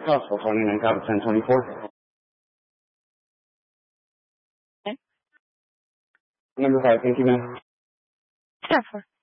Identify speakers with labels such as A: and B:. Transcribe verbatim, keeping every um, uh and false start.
A: Possible twenty-nine, copy ten twenty-four.
B: Okay.
A: Number five, thank you, ma'am.
B: Ten four.